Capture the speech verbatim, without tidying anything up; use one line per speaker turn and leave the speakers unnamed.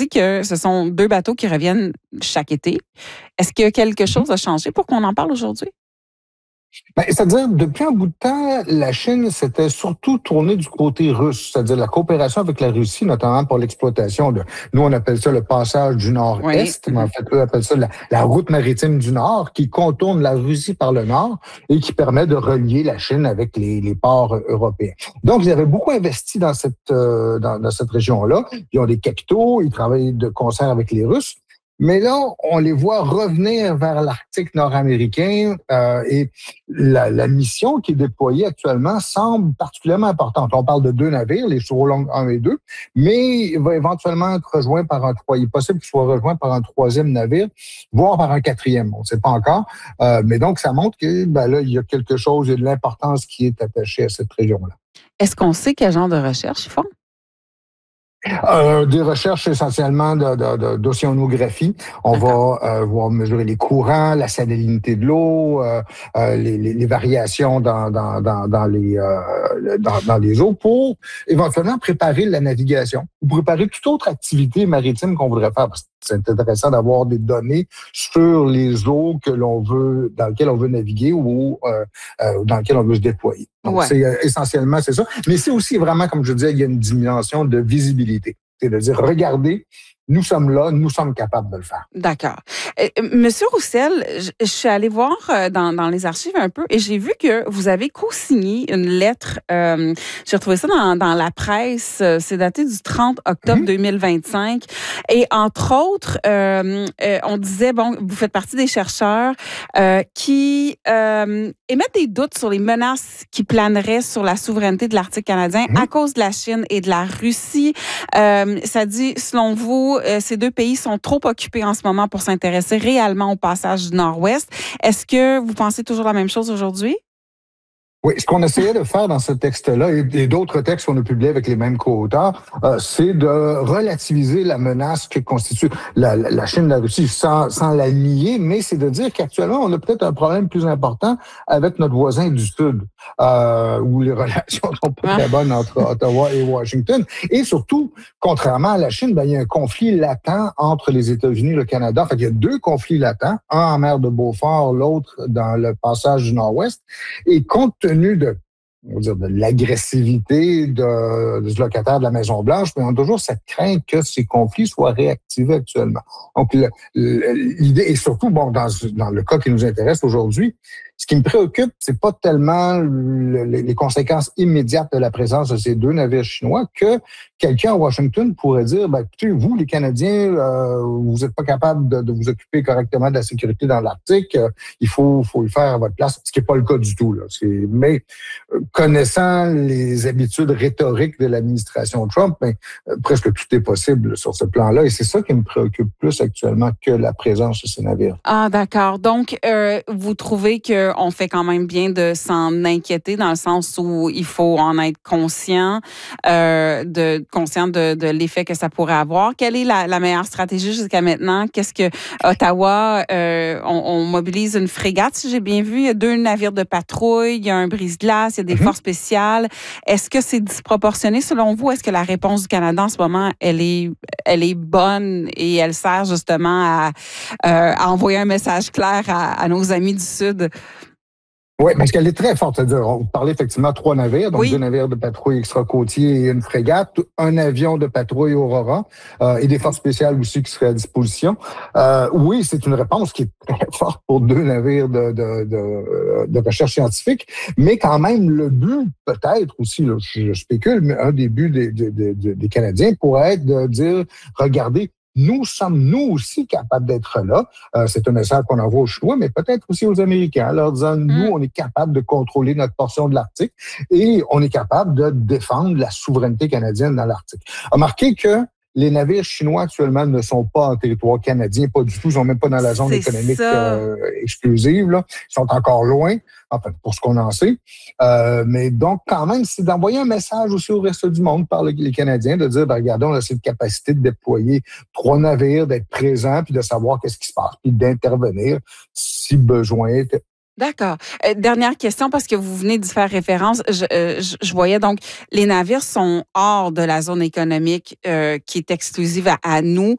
que ce sont deux bateaux qui reviennent chaque été. Est-ce que quelque chose a changé pour qu'on en parle aujourd'hui?
Ben, c'est-à-dire, depuis un bout de temps, la Chine s'était surtout tournée du côté russe, c'est-à-dire la coopération avec la Russie, notamment pour l'exploitation de, nous on appelle ça le passage du
Oui.
Nord-Est, mais en fait, eux appellent ça la, la route maritime du Nord, qui contourne la Russie par le Nord et qui permet de relier la Chine avec les, les ports européens. Donc, ils avaient beaucoup investi dans cette, euh, dans, dans cette région-là. Ils ont des capitaux, ils travaillent de concert avec les Russes. Mais là, on les voit revenir vers l'Arctique nord-américain euh, et la, la mission qui est déployée actuellement semble particulièrement importante. On parle de deux navires, les Shorelong un et deux, mais il va éventuellement être rejoint par un trois. Il est possible qu'il soit rejoint par un troisième navire, voire par un quatrième. On ne sait pas encore. Euh, mais donc, ça montre que ben là, il y a quelque chose, il y a de l'importance qui est attachée à cette région-là.
Est-ce qu'on sait quel genre de recherche ils font?
Euh, des recherches essentiellement de, de, de, d'océanographie. On D'accord. va euh, voir mesurer les courants, la salinité de l'eau, euh, euh, les, les, les variations dans, dans, dans, dans, les, euh, dans, dans les eaux pour éventuellement préparer la navigation ou préparer toute autre activité maritime qu'on voudrait faire. Parce que c'est intéressant d'avoir des données sur les eaux que l'on veut, dans lesquelles on veut naviguer ou euh, euh, dans lesquelles on veut se déployer. Donc, ouais. c'est euh, essentiellement, c'est ça. Mais c'est aussi vraiment, comme je disais, il y a une dimension de visibilité. C'est-à-dire, regardez, nous sommes là, nous sommes capables de le faire.
D'accord. Euh, Monsieur Roussel, je, je suis allée voir dans, dans les archives un peu et j'ai vu que vous avez co-signé une lettre. Euh, j'ai retrouvé ça dans, dans la presse. C'est daté du trente octobre mmh. deux mille vingt-cinq. Et entre autres, euh, euh, on disait, bon, vous faites partie des chercheurs euh, qui euh, émettent des doutes sur les menaces qui planeraient sur la souveraineté de l'Arctique canadien mmh. à cause de la Chine et de la Russie. Euh, ça dit, selon vous, euh, ces deux pays sont trop occupés en ce moment pour s'intéresser réellement au passage du Nord-Ouest. Est-ce que vous pensez toujours la même chose aujourd'hui?
Oui, ce qu'on essayait de faire dans ce texte-là et, et d'autres textes qu'on a publiés avec les mêmes co-auteurs, euh, c'est de relativiser la menace que constitue la, la, la Chine, la Russie, sans, sans la nier, mais c'est de dire qu'actuellement, on a peut-être un problème plus important avec notre voisin du Sud, euh, où les relations sont pas très bonnes entre Ottawa et Washington. Et surtout, contrairement à la Chine, ben, il y a un conflit latent entre les États-Unis et le Canada. En fait, il y a deux conflits latents, un en mer de Beaufort, l'autre dans le passage du Nord-Ouest. Et compte tenu de, on va dire, de l'agressivité de, du locataire de la Maison-Blanche, mais on a toujours cette crainte que ces conflits soient réactivés actuellement. Donc, le, le, l'idée, et surtout, bon, dans, dans le cas qui nous intéresse aujourd'hui, ce qui me préoccupe, c'est pas tellement le, les conséquences immédiates de la présence de ces deux navires chinois que quelqu'un à Washington pourrait dire, ben, écoutez, vous, les Canadiens, euh, vous n'êtes pas capables de, de vous occuper correctement de la sécurité dans l'Arctique, euh, il faut, faut le faire à votre place, ce qui n'est pas le cas du tout. Là. C'est, mais euh, connaissant les habitudes rhétoriques de l'administration Trump, ben, euh, presque tout est possible sur ce plan-là, et c'est ça qui me préoccupe plus actuellement que la présence de ces navires.
Ah, d'accord. Donc, euh, vous trouvez que on fait quand même bien de s'en inquiéter dans le sens où il faut en être conscient, euh, de conscient de, de l'effet que ça pourrait avoir. Quelle est la, la meilleure stratégie jusqu'à maintenant? Qu'est-ce que Ottawa, euh, on, on mobilise une frégate, si j'ai bien vu. Il y a deux navires de patrouille, il y a un brise-glace, il y a des mm-hmm. forces spéciales. Est-ce que c'est disproportionné selon vous? Est-ce que la réponse du Canada en ce moment, elle est, elle est bonne et elle sert justement à, euh, à envoyer un message clair à, à nos amis du Sud?
Oui, parce qu'elle est très forte. C'est-à-dire, on parlait effectivement de trois navires, donc
oui.
deux navires de patrouille extra-côtiers et une frégate, un avion de patrouille Aurora euh, et des forces spéciales aussi qui seraient à disposition. Euh, oui, c'est une réponse qui est très forte pour deux navires de, de, de, de recherche scientifique, mais quand même, le but, peut-être aussi, là, je spécule, mais un des buts des, des, des, des Canadiens pourrait être de dire, regardez, nous sommes, nous aussi, capables d'être là. Euh, c'est un message qu'on envoie aux Chinois, mais peut-être aussi aux Américains, en leur disant, mm. nous, on est capable de contrôler notre portion de l'Arctique et on est capable de défendre la souveraineté canadienne dans l'Arctique. Remarquez que les navires chinois actuellement ne sont pas en territoire canadien, pas du tout. Ils sont même pas dans la zone
c'est
économique euh, exclusive. Là. Ils sont encore loin, enfin, pour ce qu'on en sait. Euh, mais donc, quand même, c'est d'envoyer un message aussi au reste du monde par le, les Canadiens, de dire, ben, regardez, on a cette capacité de déployer trois navires, d'être présents, puis de savoir qu'est-ce qui se passe, puis d'intervenir si besoin était.
D'accord. Euh, dernière question, parce que vous venez d'y faire référence. Je, euh, je, je voyais donc, les navires sont hors de la zone économique euh, qui est exclusive à, à nous.